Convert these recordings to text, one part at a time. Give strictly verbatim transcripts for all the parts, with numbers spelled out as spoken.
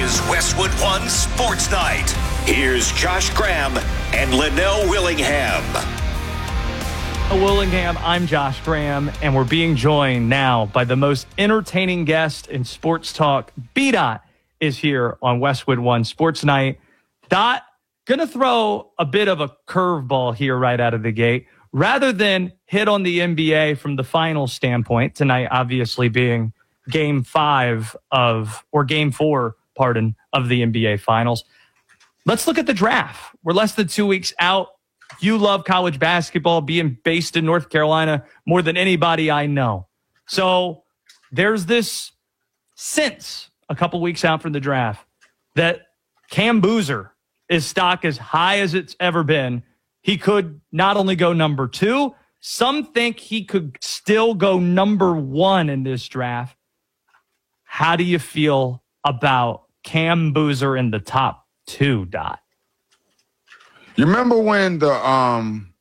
is Westwood One Sports Night. Here's Josh Graham and Linnell Willingham. Willingham, I'm Josh Graham, and we're being joined now by the most entertaining guest in sports talk. B-Dot is here on Westwood One Sports Night. Dot, gonna throw a bit of a curveball here right out of the gate. Rather than hit on the N B A from the final standpoint, tonight obviously being game five of, or game four, pardon, of the N B A Finals. Let's look at the draft. We're less than two weeks out. You love college basketball, being based in North Carolina more than anybody I know. So there's this sense a couple weeks out from the draft that Cam Boozer is stock as high as it's ever been. He could not only go number two, some think he could still go number one in this draft. How do you feel about Cam Boozer in the top two, Dot? You remember when the um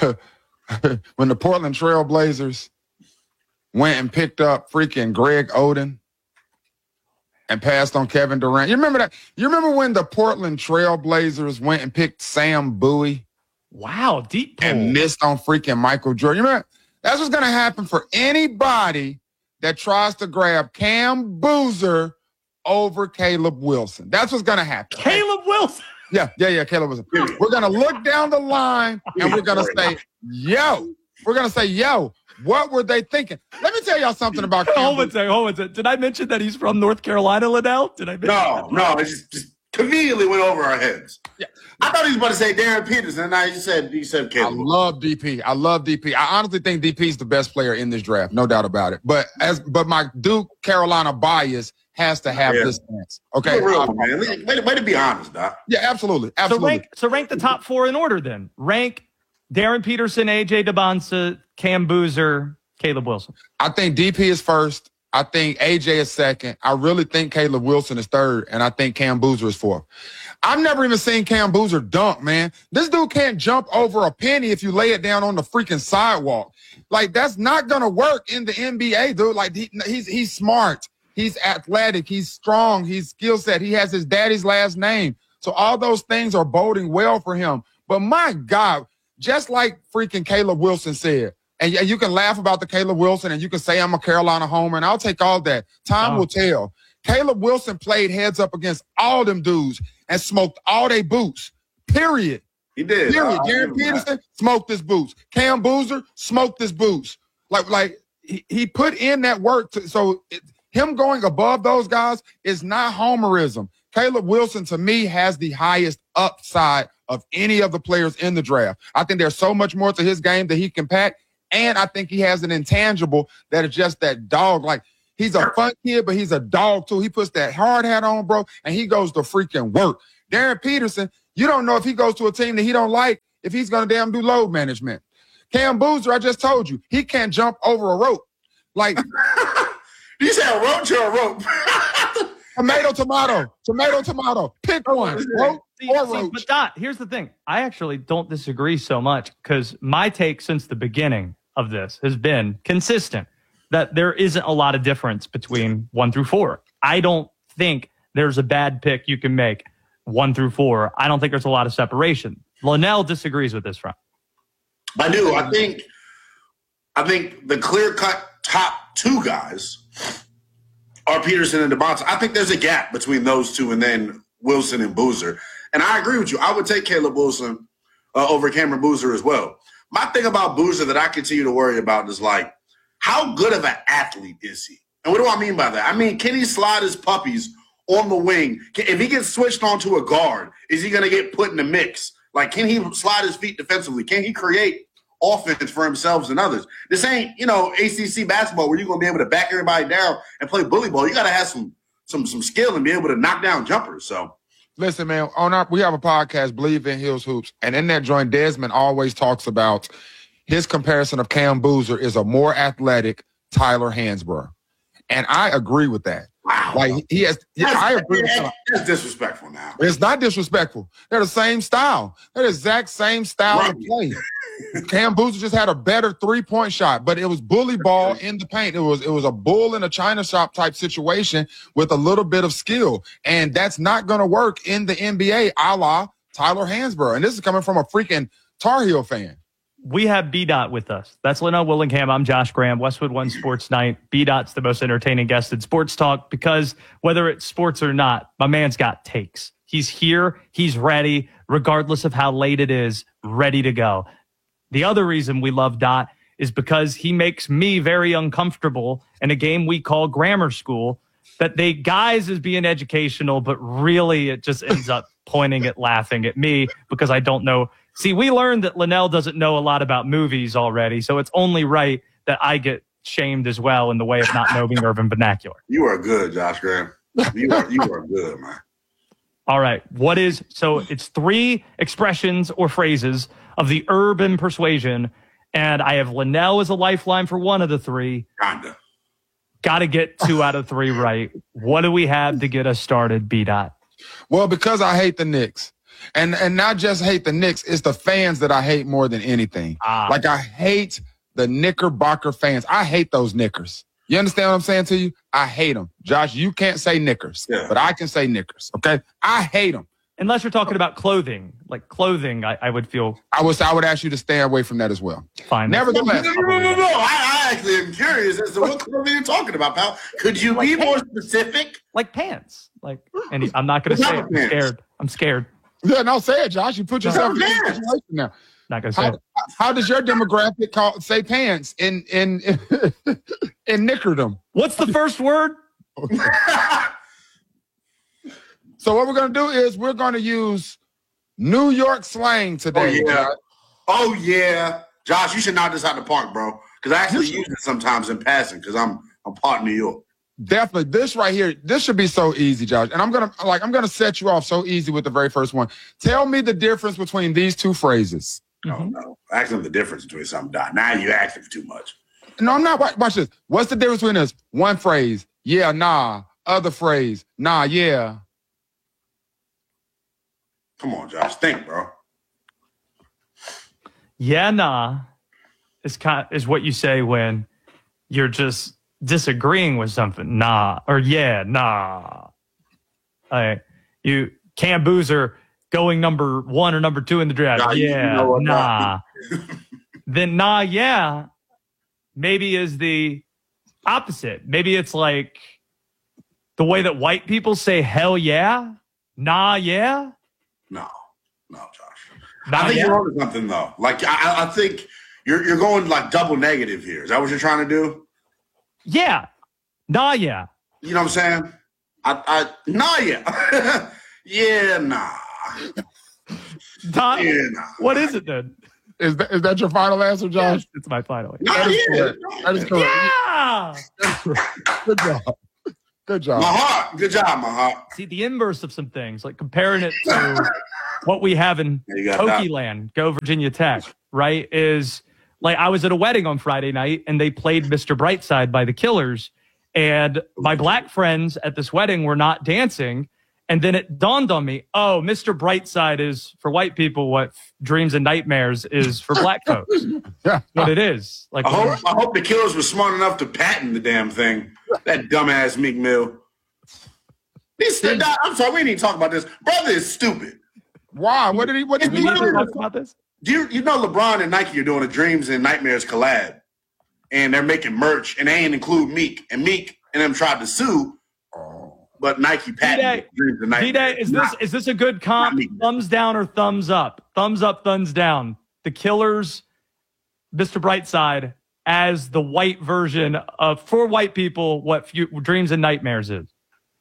when the Portland Trail Blazers went and picked up freaking Greg Oden and passed on Kevin Durant? You remember that? You remember when the Portland Trail Blazers went and picked Sam Bowie? Wow, deep pull. And missed on freaking Michael Jordan. You remember? That's what's going to happen for anybody that tries to grab Cam Boozer over Caleb Wilson. That's what's going to happen. Caleb Wilson. Yeah, yeah, yeah, Caleb Wilson. We're going to look down the line and we're going to say, yo, we're going to say, yo, what were they thinking? Let me tell y'all something about Cam Hold on a second, hold on a second. Did I mention that he's from North Carolina, Linnell? Did I mention No, that? no, it just, just conveniently went over our heads. Yeah. I thought he was about to say Darren Peterson, and I just said he said I Caleb. love D P. I love D P. I honestly think D P is the best player in this draft, no doubt about it. But as but my Duke Carolina bias has to have Yeah. this chance. Okay, You're real, I- man. Way, way, way to be honest, Doc. yeah, absolutely, So absolutely. rank, so rank the top four in order then. Rank Darren Peterson, A J DeBonsa, Cam Boozer, Caleb Wilson. I think D P is first. I think A J is second. I really think Caleb Wilson is third, and I think Cam Boozer is fourth. I've never even seen Cam Boozer dunk, man. This dude can't jump over a penny if you lay it down on the freaking sidewalk. Like, that's not going to work in the N B A, dude. Like, he, he's he's smart. He's athletic. He's strong. He's skill set. He has his daddy's last name. So all those things are boding well for him. But my God, just like freaking Caleb Wilson said, and you can laugh about the Caleb Wilson and you can say I'm a Carolina homer, and I'll take all that. Time Oh. will tell. Caleb Wilson played heads up against all them dudes and smoked all they boots. Period. He did. Period. I- I Darren agree with that. Peterson smoked his boots. Cam Boozer smoked his boots. Like, like he, he put in that work. To, so it, him going above those guys is not homerism. Caleb Wilson, to me, has the highest upside of any of the players in the draft. I think there's so much more to his game that he can pack. And I think he has an intangible that is just that dog. Like, he's a fun kid, but he's a dog too. He puts that hard hat on, bro, and he goes to freaking work. Darren Peterson, you don't know if he goes to a team that he don't like, if he's going to damn do load management. Cam Boozer, I just told you, he can't jump over a rope. Like, You said a roach or a rope? tomato, tomato, tomato, tomato. Pick one, rope See, or see, roach. but Dot, here's the thing. I actually don't disagree so much because my take since the beginning of this has been consistent that there isn't a lot of difference between one through four. I don't think there's a bad pick you can make one through four. I don't think there's a lot of separation. Linnell disagrees with this front. I do. I think I think the clear-cut top two guys are Peterson and DeBonta. I think there's a gap between those two and then Wilson and Boozer. And I agree with you. I would take Caleb Wilson uh, over Cameron Boozer as well. My thing about Boozer that I continue to worry about is, like, how good of an athlete is he? And what do I mean by that? I mean, can he slide his puppies on the wing? Can, if he gets switched onto a guard, is he going to get put in the mix? Like, can he slide his feet defensively? Can he create offense for himself and others? This ain't, you know, A C C basketball where you're going to be able to back everybody down and play bully ball. You got to have some some some skill and be able to knock down jumpers. So, Listen, man, on our, we have a podcast, Believe in Hills Hoops, and in that joint, Desmond always talks about his comparison of Cam Boozer is a more athletic Tyler Hansbrough. And I agree with that. Wow. Like he has. That's, I agree. With that's, that's disrespectful now. It's not disrespectful. They're the same style. They're the exact same style Right. of play. Cam Boozer just had a better three-point shot, but it was bully ball in the paint. It was it was a bull in a china shop type situation with a little bit of skill, and that's not going to work in the N B A, a la Tyler Hansbrough. And this is coming from a freaking Tar Heel fan. We have B-Dot with us. That's Linnell Willingham. I'm Josh Graham. Westwood One Sports Night. B-Dot's the most entertaining guest in sports talk because whether it's sports or not, my man's got takes. He's here. He's ready, regardless of how late it is, ready to go. The other reason we love Dot is because he makes me very uncomfortable in a game we call grammar school that they guise as being educational, but really it just ends up pointing at laughing at me because I don't know. See, we learned that Linnell doesn't know a lot about movies already, so it's only right that I get shamed as well in the way of not knowing urban vernacular. You are good, Josh Graham. You are you are good, man. All right. What is so it's three expressions or phrases of the urban persuasion, and I have Linnell as a lifeline for one of the three. Kinda. Got to get two out of three right. What do we have to get us started, B-Dot? Well, because I hate the Knicks. And and not just hate the Knicks, it's the fans that I hate more than anything. Ah. Like I hate the Knickerbocker fans. I hate those Knickers. You understand what I'm saying to you? I hate them. Josh, you can't say Knickers, Yeah. but I can say Knickers, okay? I hate them. Unless you're talking about clothing. Like clothing, I, I would feel I would, I would ask you to stay away from that as well. fine. No, no, Nevertheless, no, no, no, no. I, I actually am curious as to what clothing you're talking about, pal. Could you be more specific? Like pants. Like, and I'm not going to What say it. type I'm of pants? scared. I'm scared. yeah, no, say it, Josh. You put yourself in No, a man. situation now. Not going to say How, it. how does your demographic call say pants in in in Nickerdom? What's the first word? So what we're gonna do is we're gonna use New York slang Oh today. yeah. Josh. Oh yeah. Josh, you should knock this out the park, bro. Because I actually use it sometimes in passing because I'm I'm part of New York. Definitely, this right here, this should be so easy, Josh. And I'm gonna like I'm gonna set you off so easy with the very first one. Tell me the difference between these two phrases. Oh no. Ask them the difference between something. Dot. Now you asking for too much. No, I'm not. Watch, watch this. What's the difference between this? One phrase, yeah, nah. Other phrase, nah, yeah. Come on, Josh. Think, bro. Yeah, nah. Is kind is what you say when you're just disagreeing with something. Nah. Or yeah, nah. Like you Cam Boozer going number one or number two in the draft. Nah, you yeah, know what, nah. Then nah, yeah. Maybe is the opposite. Maybe it's like the way that white people say hell yeah. Nah, yeah. No. No, Josh. Nah, I think yeah. you're on to something though. Like I, I think you're you're going like double negative here. Is that what you're trying to do? Yeah. Nah, yeah. You know what I'm saying? I, I nah, yeah, yeah, nah, Nah, yeah, nah. what is it then? Is that, is that your final answer, Josh? It's my final. Nah, That is yeah. correct. That is correct. Yeah. Good job. Good job. My heart. Good job, my heart. See the inverse of some things, like comparing it to what we have in Yeah, you got that. Hokie Go Virginia Tech, right? Is like I was at a wedding on Friday night and they played Mister Brightside by the Killers, and my black friends at this wedding were not dancing. And then it dawned on me, oh, Mister Brightside is for white people what Dreams and Nightmares is for black folks. Yeah. What it is. Like I hope I hope the Killers were smart enough to patent the damn thing. That dumbass Meek Mill. He's st- I'm sorry, we didn't even talk about this. Brother is stupid. Why? What did he? What did we he need to do? talk about this. Do you, you know LeBron and Nike are doing a Dreams and Nightmares collab, and they're making merch, and they ain't include Meek, and Meek and them tried to sue, but Nike patented Dreams and D-Day, Nightmares. is this is this a good comp? Not me. Thumbs down or thumbs up? Thumbs up, thumbs down. The Killers, Mister Brightside, as the white version of for white people what few, Dreams and Nightmares is.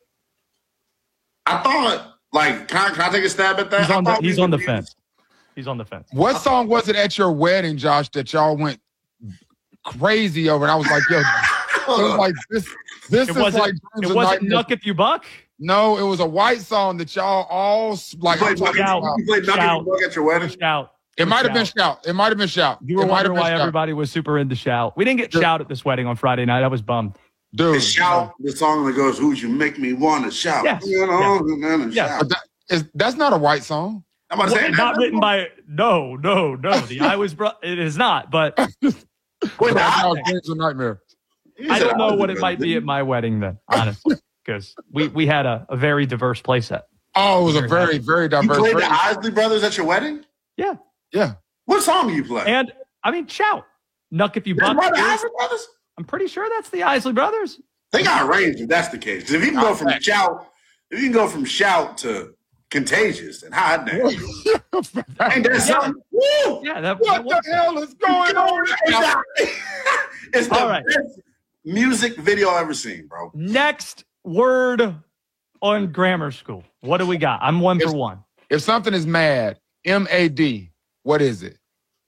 I thought, like, can I, can I take a stab at that? He's on I the thought he's we on the could fence. He's on the fence. What song was it at your wedding, Josh, that y'all went crazy over? And I was like, yo, it was like this. This It is wasn't. like It Dreams and wasn't Nightmares. Nuck If You Buck. No, it was a white song that y'all all s- like. You I'm played talking Nuggets- about- you played Nuggets Shout. and Bug at your wedding? Shout. It might have been Shout. Shout. It might have been Shout. You were It might have wondering been why Shout. everybody was super into Shout. We didn't get Sure. Shout at this wedding on Friday night. I was bummed. Dude. And shout the song that goes, "Who'd you make me want to shout?" Yes. You know, Yes. and Yes. shout. But that is, that's not a white song. I'm about to say, Well, not written by no, no, no. The I was bro- it is not, but Wait, That's nah, how Dreams a Nightmare. I don't know what it might be at my wedding then, honestly, because we we had a, a very diverse play set. Oh, it was a very, very You diverse. played very- the Isley Brothers at your wedding? Yeah, yeah. What song do you play? and I mean, shout, Nuck if you That's buck. by the Isley Brothers? I'm pretty sure that's the Isley Brothers. They got range if that's the case. 'Cause if you can go from shout, if you can go from shout to contagious, and hot damn, ain't that something? Woo! Yeah, that, What that the hell is going on? It's the All right. best music video I've ever seen, bro. next word on grammar school. What do we got? I'm one for It's- one. If something is mad, M A D, what is it?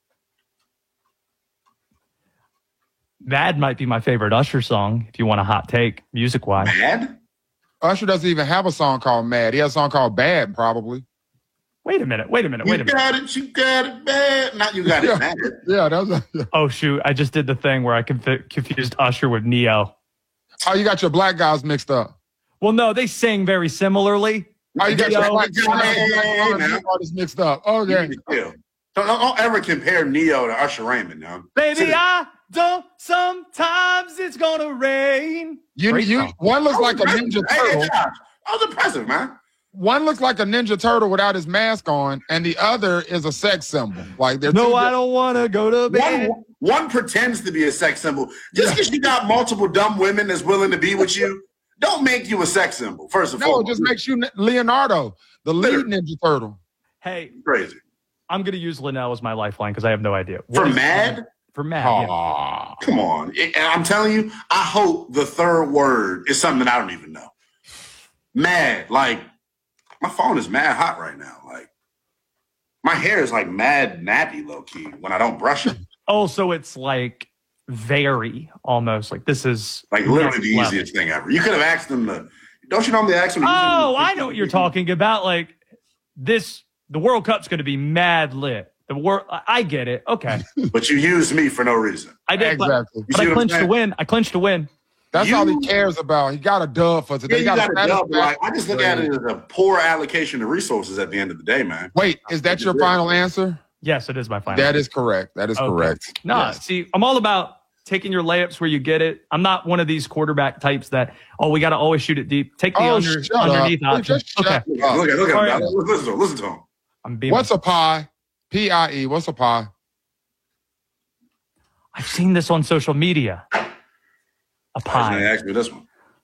Mad might be my favorite Usher song. If you want a hot take, music wise. Mad? Usher doesn't even have a song called Mad. He has a song called Bad, probably. Wait a minute. Wait a minute. You Wait a minute. got it, you got it bad. Not you got Yeah. it mad. Yeah, that was. A, Oh shoot! I just did the thing where I conf- confused Usher with Neo. oh, you got your black guys mixed up. Well, no, they sing very similarly. Oh, you got your Neo. black guys Hey, and man. black artists mixed up. You Okay. need to chill. Don't, don't, don't ever compare Neo to Usher Raymond, yo. Baby, I don't. Sometimes it's gonna rain. You, Great you, song. one looks like a ninja Hey, hey, turtle. Josh, that was impressive, man. One looks like a ninja turtle without his mask on, and the other is a sex symbol. Like they're No, two I don't want to go to bed. One, one pretends to be a sex symbol. Just because you got multiple dumb women that's willing to be with you, don't make you a sex symbol, first and No, it foremost. just makes you Leonardo, the lead Ninja Turtle. Hey, crazy. I'm gonna use Linnell as my lifeline because I have no idea. For What is- mad? For mad. yeah. Aw. Come on. And I'm telling you, I hope the third word is something that I don't even know. Mad. Like, my phone is mad hot right now. Like, my hair is like mad nappy low key when I don't brush it. Oh, so it's like very almost like this is Like, literally next the level. easiest thing ever. You could have asked them to, don't you normally ask them to Oh, I know what you're talking about. Like this, the World Cup's going to be mad lit. The world, I I get it. Okay, But you used me for no reason. I did. But, Exactly. You but see I what I'm clinched to saying? win. I clinched to win. That's You- all he cares about. He got a dub for today. Yeah, He you got got a a status dub, but like, back. I just look at it as a poor allocation of resources at the end of the day, man. Wait, is that your final answer? Yes, it is my final. That is correct. That is Okay. correct. No, Yes. see, I'm all about taking your layups where you get it. I'm not one of these quarterback types that, oh, we got to always shoot it deep. Take the Oh, under, shut underneath up. option. Just shut Okay, up. Look at, look at, look at All him. right. dog. Listen to him. Listen to him. I'm being. What's a pie? P I E. What's a pie? I've seen this on social media. A I was going pie. to ask me this one.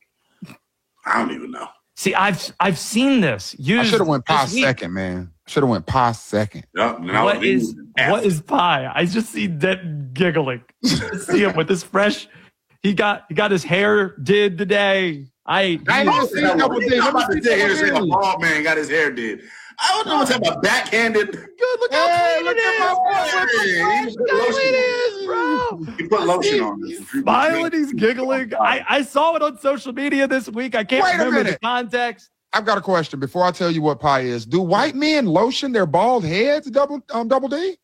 I don't even know. See, I've I've seen this. Used I should have went pie this week. second, man. Should have went pie second. Yep. and I What was is F. what is pie? I just see Denton giggling. Just see him with this fresh. He got he got his hair did today. I I ain't even seen Double D. I'm Let me about to see sit here and say Double a D. bald man got his hair did. I was going to talk about backhanded. Good, look how Hey, clean look it at is. my Hey, boy. he put Look how lotion clean it on is, bro. He put lotion on He's it. smiling, he's giggling. I, I saw it on social media this week. I can't Wait a remember the minute. context. I've got a question before I tell you what pie is. Do white men lotion their bald heads, double um, double D?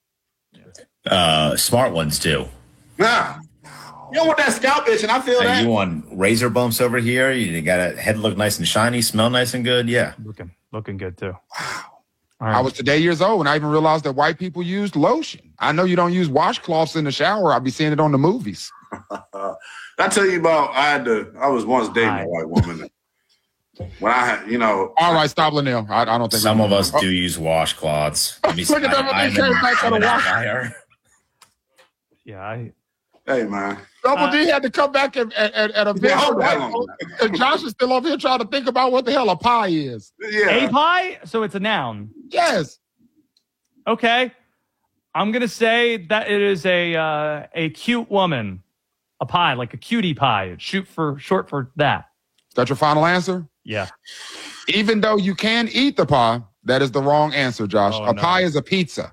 Uh, smart ones do. Nah. You don't want that scalp itch, and I feel Uh, that. you want razor bumps over here? You got a head look nice and shiny, smell nice and good. Yeah. Looking looking good too. Wow. All right. I was today years old and I even realized that white people used lotion. I know you don't use washcloths in the shower. I'll be seeing it on the movies. Uh, I tell you about, I had to, I was once dating Hi. a white woman. When I had, you know, All right, stop Linnell. I, I don't think Some we- of us Oh, do use washcloths. Let me Look at them, I'm they came an- back to I'm the an wash- outlier. yeah, I hey, man. Double Uh, D had to come back at, at, at, at a Yeah, big hold on. and Josh is still over here trying to think about what the hell a pie is. Yeah. a pie. So it's a noun. Yes. Okay, I'm gonna say that it is a uh, a cute woman, a pie, like a cutie pie. Shoot for short for that. Is that your final answer? Yeah. Even though you can eat the pie, that is the wrong answer, Josh. Oh, a no. pie is a pizza.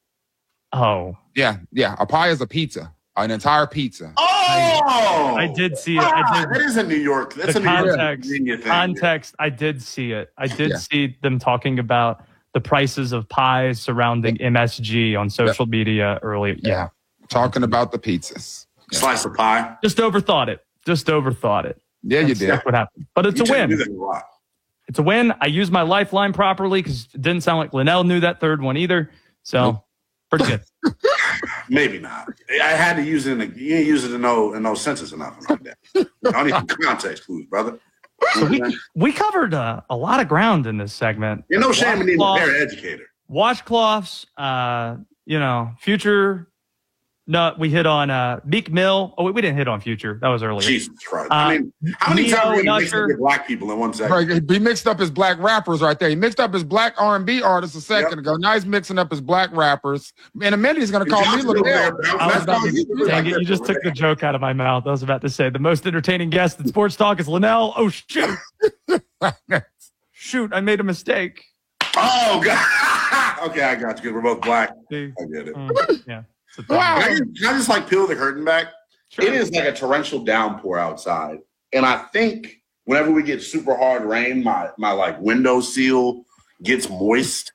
Oh, Yeah, yeah. A pie is a pizza. An entire pizza. Oh! I did see it. Ah, I that did. is a New York. That's The a New York context. Virginia thing. Context. I did see it. I did Yeah. see them talking about the prices of pies surrounding M S G on social media earlier. Yeah. Yeah. Talking about the pizzas. Slice of pie. Just overthought it. just overthought it. Yeah, you that's, did. That's what happened. But it's You a tend to win. do that a lot. It's a win. I used my lifeline properly because it didn't sound like Linnell knew that third one either. So nope. Pretty good. Maybe not. I had to use it in the, you didn't use it in no in no senses or nothing like that. I don't need context clues, brother. So we we covered uh, a lot of ground in this segment. You're no shame in being a better educator. Washcloths, uh, you know, future. No, we hit on uh, Meek Mill. Oh, wait, we didn't hit on Future. That was earlier. Jesus Christ. Uh, I mean, how many Neo times are you and mixed up Usher. with black people in one second? Right, he mixed up his black rappers right there. He mixed up his black R and B artists a second Yep. ago. Now he's mixing up his black rappers. In a minute, he's going to call me Johnson over there, Linnell. bro. I was That's about all to, you do. dang it, you just took the joke out of my mouth. I was about to say the most entertaining guest in sports talk is Linnell. Oh, shoot. Shoot, I made a mistake. Oh, God. Okay, I got you because we're both black. See? I get it. Mm, yeah. It's a thing. Wow. Can I, just, can I just like peel the curtain back? Sure. It is like a torrential downpour outside. And I think whenever we get super hard rain, my my like window seal gets moist.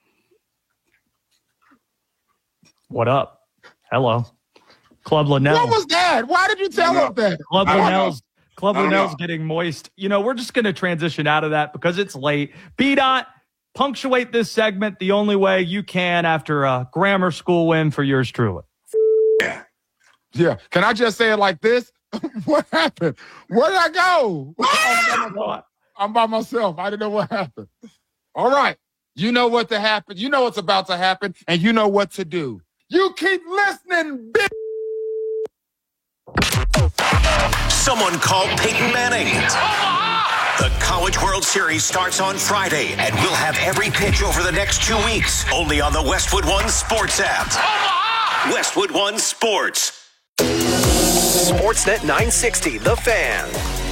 What up? Hello. Club Linnell. What was that? Why did you tell No. him that? Club I don't Linnell's Club I don't Linnell's know. getting moist. You know, we're just going to transition out of that because it's late. B-Dot, punctuate this segment the only way you can after a grammar school win for yours truly. Yeah. Yeah. Can I just say it like this? What happened? Where did I go? I'm, by myself. I'm by myself. I didn't know what happened. All right. You know what to happen. You know what's about to happen, and you know what to do. You keep listening, bitch. Someone called Peyton Manning. The College World Series starts on Friday, and we'll have every pitch over the next two weeks, only on the Westwood One Sports app. Westwood One Sports. Sportsnet nine sixty, The Fan.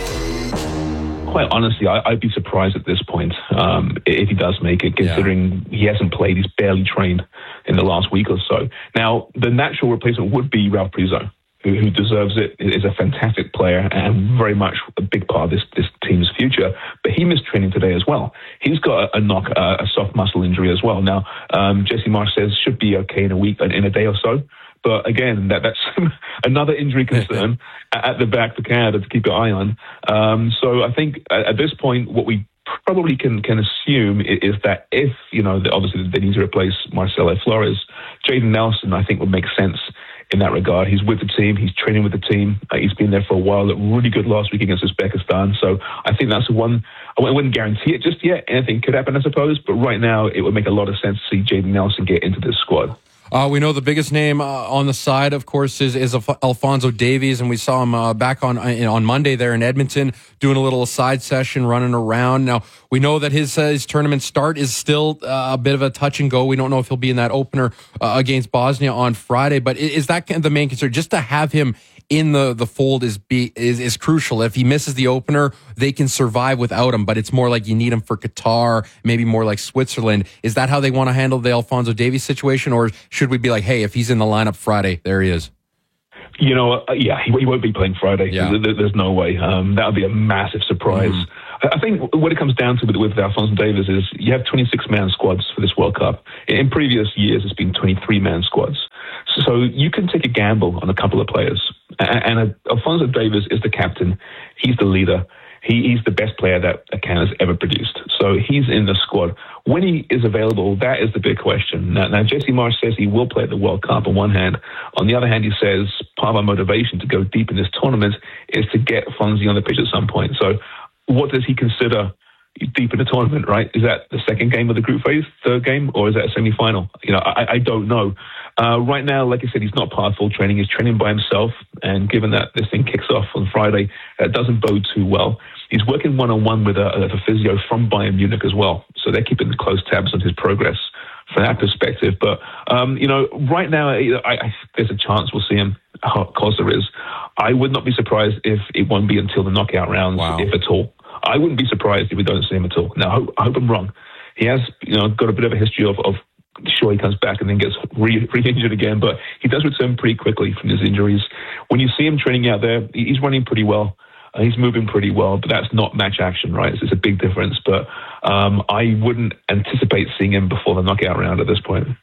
Quite honestly, I, I'd be surprised at this point um, if he does make it, considering yeah. he hasn't played. He's barely trained in the last week or so. Now, the natural replacement would be Ralph Priso, who, who deserves it, is a fantastic player and very much a big part of this, this team's future. But he missed training today as well. He's got a, a knock, uh, a soft muscle injury as well. Now, um, Jesse Marsh says should be okay in a week, in a day or so. But again, that, that's another injury concern at the back for Canada to keep an eye on. Um, so I think at this point, what we probably can can assume is that if, you know, obviously they need to replace Marcelo Flores, Jaden Nelson, I think, would make sense in that regard. He's with the team. He's training with the team. Uh, he's been there for a while. Looked really good last week against Uzbekistan. So I think that's the one. I wouldn't guarantee it just yet. Anything could happen, I suppose. But right now, it would make a lot of sense to see Jaden Nelson get into this squad. Uh, we know the biggest name uh, on the side, of course, is, is Alf- Alphonso Davies, and we saw him uh, back on on Monday there in Edmonton doing a little side session, running around. Now, we know that his, uh, his tournament start is still uh, a bit of a touch and go. We don't know if he'll be in that opener uh, against Bosnia on Friday, but is that kind of the main concern? Just to have him in the, the fold is, be, is is crucial. If he misses the opener, they can survive without him, but it's more like you need him for Qatar, maybe more like Switzerland. Is that how they want to handle the Alphonso Davies situation, or should we be like, hey, if he's in the lineup Friday, there he is? You know, uh, yeah, he, he won't be playing Friday. Yeah. There, there's no way. Um, that would be a massive surprise. Mm-hmm. I think what it comes down to with, with Alphonso Davies is you have twenty-six man squads for this World Cup. In previous years, it's been twenty-three man squads. So, so you can take a gamble on a couple of players. And, and uh, Alphonso Davies is the captain. He's the leader. He, he's the best player that Canada's ever produced. So he's in the squad. When he is available, that is the big question. Now, now Jesse Marsh says he will play at the World Cup on one hand. On the other hand, he says part of our motivation to go deep in this tournament is to get Fonzie on the pitch at some point. So what does he consider deep in the tournament, right? Is that the second game of the group phase, third game, or is that a semi-final? You know, I, I don't know. Uh, right now, like I said, he's not part of full training. He's training by himself, and given that this thing kicks off on Friday, it doesn't bode too well. He's working one-on-one with a, a physio from Bayern Munich as well, so they're keeping close tabs on his progress from that perspective. But, um, you know, right now, I, I, there's a chance we'll see him, of course there is. I would not be surprised if it won't be until the knockout rounds, Wow. if at all. I wouldn't be surprised if we don't see him at all. Now, I hope, I hope I'm wrong. He has, you know, got a bit of a history of, of sure, he comes back and then gets re- re-injured again, but he does return pretty quickly from his injuries. When you see him training out there, he's running pretty well. Uh, he's moving pretty well, but that's not match action, right? It's, it's a big difference. But um, I wouldn't anticipate seeing him before the knockout round at this point.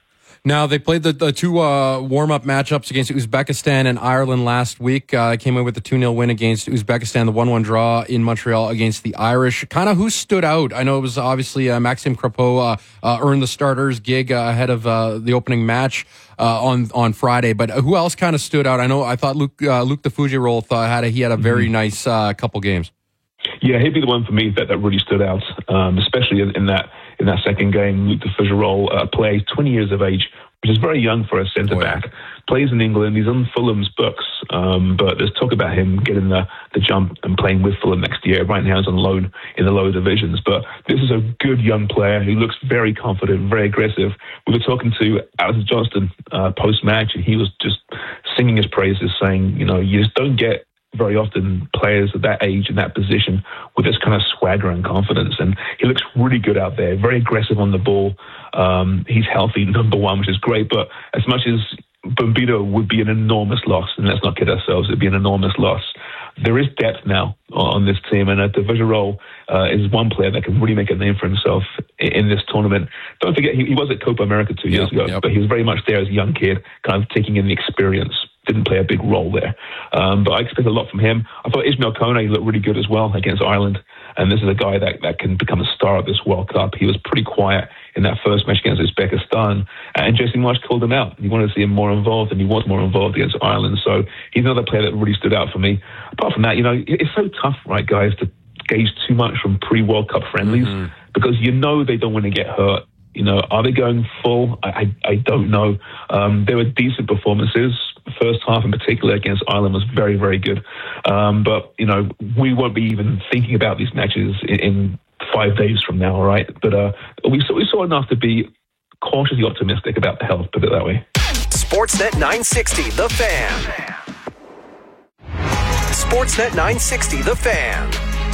Now, they played the, the two uh, warm-up matchups against Uzbekistan and Ireland last week. Uh, came in with a two nil win against Uzbekistan, the one one draw in Montreal against the Irish. Kind of who stood out? I know it was obviously uh, Maxime Crepeau uh, uh, earned the starter's gig uh, ahead of uh, the opening match uh, on on Friday, but who else kind of stood out? I know I thought Luke uh, Luke DeFugerolles thought had a, he had a very mm-hmm. nice uh, couple games. Yeah, he'd be the one for me that, that really stood out, um, especially in, in that in that second game. Luke DeFugerolles uh, plays twenty years of age, which is very young for a centre back. Oh, yeah. Plays in England. He's on Fulham's books, um, but there's talk about him getting the, the jump and playing with Fulham next year. Right now he's on loan in the lower divisions, but this is a good young player who looks very confident, very aggressive. We were talking to Alex Johnston uh, post-match, and he was just singing his praises, saying, you know, you just don't get very often players at that age in that position with this kind of swagger and confidence, and he looks really good out there, very aggressive on the ball. Um, he's healthy, number one, which is great, but as much as Bombito would be an enormous loss, and let's not kid ourselves, it'd be an enormous loss, there is depth now on this team, and uh, DeFugerolles uh, is one player that can really make a name for himself in, in this tournament. Don't forget, he, he was at Copa America two years yep, ago, yep. but he was very much there as a young kid, kind of taking in the experience. Didn't play a big role there. Um, but I expect a lot from him. I thought Ismail Kone looked really good as well against Ireland. And this is a guy that, that can become a star of this World Cup. He was pretty quiet in that first match against Uzbekistan. And Jesse Marsch called him out. He wanted to see him more involved, and he was more involved against Ireland. So he's another player that really stood out for me. Apart from that, you know, it's so tough, right, guys, to gauge too much from pre-World Cup friendlies mm-hmm. because you know they don't want to get hurt. You know, are they going full? I, I, I don't know. Um, there were decent performances. First half in particular against Ireland was very, very good. Um, but, you know, we won't be even thinking about these matches in, in five days from now, right? But uh, we, saw, we saw enough to be cautiously optimistic about the health, put it that way. Sportsnet nine sixty, The Fan. Sportsnet nine sixty, The Fan.